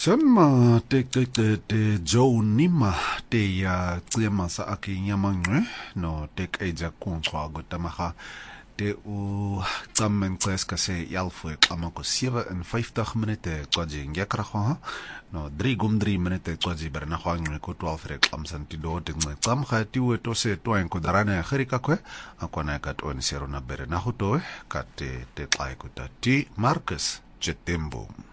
Sema te Joe Nima te ya tsema sa aki nyamangwe no tek eja kunchwa gutamaha te u tsammen tseska se yalfu klamako 57 minute twaji ngekrakha no 3 minute twaji berna khwangwe ko 12 klamsanti do te tsam khati we to se twaen ko darana khrika kwe akona ka to ni serona berna huto ka te tlai ko ta ti Marcus Chetembo